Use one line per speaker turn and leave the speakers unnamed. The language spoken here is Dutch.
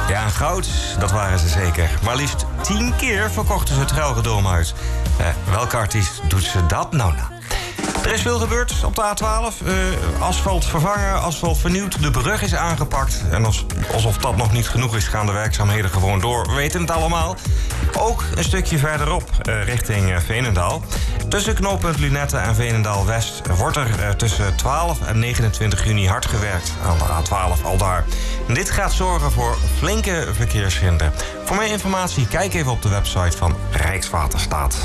Ja, en goud, dat waren ze zeker. Maar liefst 10 keer verkochten ze het Gelredome uit. Welke artiest doet ze dat nou na? Er is veel gebeurd op de A12. Asfalt vervangen, asfalt vernieuwd. De brug is aangepakt. En alsof dat nog niet genoeg is, gaan de werkzaamheden gewoon door. We weten het allemaal. Ook een stukje verderop, richting Veenendaal. Tussen knooppunt Lunette en Veenendaal-West wordt er tussen 12 en 29 juni hard gewerkt aan de A12 aldaar. En dit gaat zorgen voor flinke verkeershinder. Voor meer informatie, kijk even op de website van Rijkswaterstaat.